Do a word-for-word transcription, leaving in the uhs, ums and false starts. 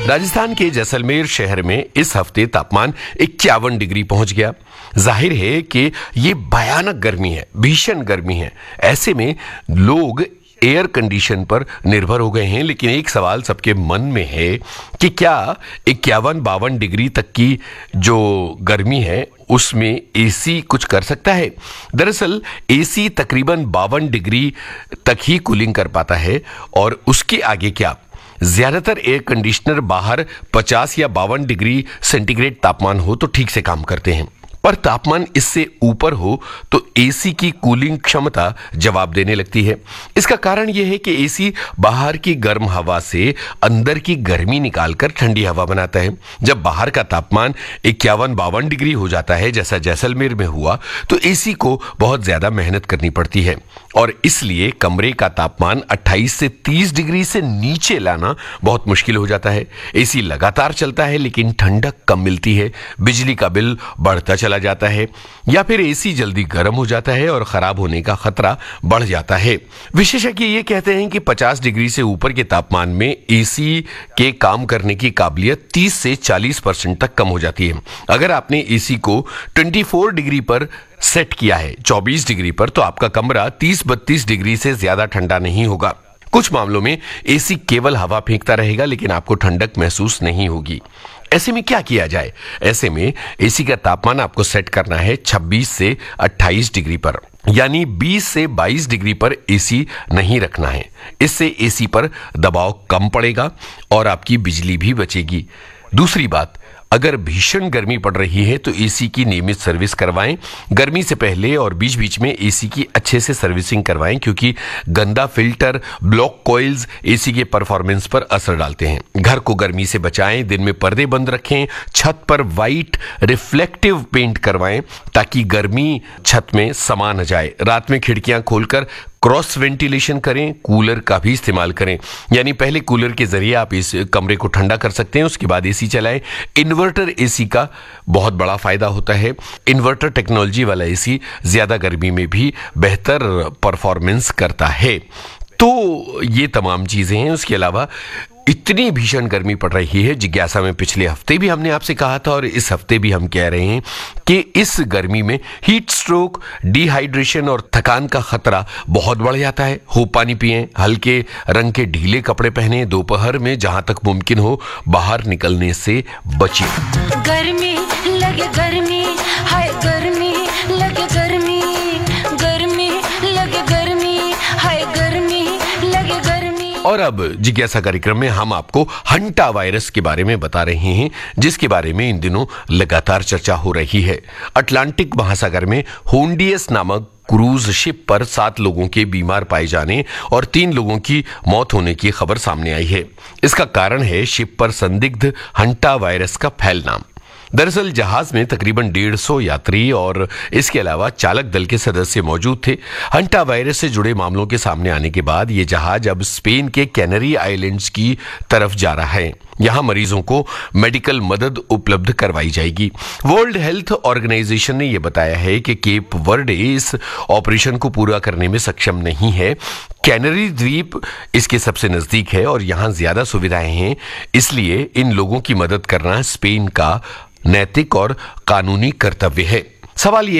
राजस्थान के जैसलमेर शहर में इस हफ्ते तापमान इक्यावन डिग्री पहुंच गया। जाहिर है कि ये भयानक गर्मी है, भीषण गर्मी है। ऐसे में लोग एयर कंडीशन पर निर्भर हो गए हैं। लेकिन एक सवाल सबके मन में है कि क्या इक्यावन बावन डिग्री तक की जो गर्मी है उसमें एसी कुछ कर सकता है? दरअसल एसी तकरीबन बावन डिग्री तक ही कूलिंग कर पाता है और उसके आगे क्या। ज्यादातर एयर कंडीशनर बाहर पचास या बावन डिग्री सेंटीग्रेड तापमान हो तो ठीक से काम करते हैं, पर तापमान इससे ऊपर हो तो एसी की कूलिंग क्षमता जवाब देने लगती है। इसका कारण यह है कि एसी बाहर की गर्म हवा से अंदर की गर्मी निकालकर ठंडी हवा बनाता है। जब बाहर का तापमान इक्यावन बावन डिग्री हो जाता है, जैसा जैसलमेर में हुआ, तो एसी को बहुत ज्यादा मेहनत करनी पड़ती है और इसलिए कमरे का तापमान अट्ठाईस से तीस डिग्री से नीचे लाना बहुत मुश्किल हो जाता है। एसी लगातार चलता है लेकिन ठंडक कम मिलती है, बिजली का बिल बढ़ता चला जाता है या फिर एसी जल्दी गर्म हो जाता है और खराब होने का खतरा बढ़ जाता है। विशेषज्ञ ये कहते हैं कि पचास डिग्री से ऊपर के तापमान में एसी के काम करने की काबिलियत तीस से चालीस परसेंट तक कम हो जाती है। अगर आपने एसी को चौबीस डिग्री पर सेट किया है, चौबीस डिग्री पर, तो आपका कमरा तीस बत्तीस डिग्री से ज्यादा ठंडा नहीं होगा। कुछ मामलों में एसी केवल हवा फेंकता रहेगा लेकिन आपको ठंडक महसूस नहीं होगी। ऐसे में क्या किया जाए? ऐसे में एसी का तापमान आपको सेट करना है छब्बीस से अट्ठाईस डिग्री पर, यानी बीस से बाईस डिग्री पर एसी नहीं रखना है। इससे एसी पर दबाव कम पड़ेगा और आपकी बिजली भी बचेगी। दूसरी बात, अगर भीषण गर्मी पड़ रही है तो एसी की नियमित सर्विस करवाएं। गर्मी से पहले और बीच बीच में एसी की अच्छे से सर्विसिंग करवाएं, क्योंकि गंदा फिल्टर, ब्लॉक कॉइल्स एसी के परफॉर्मेंस पर असर डालते हैं। घर को गर्मी से बचाएं, दिन में पर्दे बंद रखें, छत पर वाइट रिफ्लेक्टिव पेंट करवाएं ताकि गर्मी छत में समा न जाए। रात में खिड़कियां खोलकर क्रॉस वेंटिलेशन करें, कूलर का भी इस्तेमाल करें, यानी पहले कूलर के जरिए आप इस कमरे को ठंडा कर सकते हैं, उसके बाद एसी चलाएं। इन्वर्टर एसी का बहुत बड़ा फायदा होता है। इन्वर्टर टेक्नोलॉजी वाला एसी ज्यादा गर्मी में भी बेहतर परफॉर्मेंस करता है। तो ये तमाम चीजें हैं। उसके अलावा इतनी भीषण गर्मी पड़ रही है, जिज्ञासा में पिछले हफ्ते भी हमने आपसे कहा था और इस हफ्ते भी हम कह रहे हैं कि इस गर्मी में हीट स्ट्रोक, डिहाइड्रेशन और थकान का खतरा बहुत बढ़ जाता है। खूब पानी पिएं, हल्के रंग के ढीले कपड़े पहने, दोपहर में जहां तक मुमकिन हो बाहर निकलने से बचिए। गर्मी लगे गर्मी, हाय गर्मी लगे गर्मी, गर्मी लगे गर्मी, हाय गर्मी लगे गर्मी। और अब जिज्ञासा कार्यक्रम में हम आपको हंटा वायरस के बारे में बता रहे हैं, जिसके बारे में इन दिनों लगातार चर्चा हो रही है। अटलांटिक महासागर में होंडियस नामक क्रूज शिप पर सात लोगों के बीमार पाए जाने और तीन लोगों की मौत होने की खबर सामने आई है। इसका कारण है शिप पर संदिग्ध हंटा वायरस का फैलना। दरअसल जहाज में तकरीबन डेढ़ सौ यात्री और इसके अलावा चालक दल के सदस्य मौजूद थे। हंटा वायरस से जुड़े मामलों के सामने आने के बाद यह जहाज अब स्पेन के कैनरी आइलैंड्स की तरफ जा रहा है। यहां मरीजों को मेडिकल मदद उपलब्ध करवाई जाएगी। वर्ल्ड हेल्थ ऑर्गेनाइजेशन ने यह बताया है कि केप वर्डे इस ऑपरेशन को पूरा करने में सक्षम नहीं है। कैनरी द्वीप इसके सबसे नजदीक है और यहां ज्यादा सुविधाएं हैं, इसलिए इन लोगों की मदद करना स्पेन का नैतिक और कानूनी कर्तव्य है। सवाल ये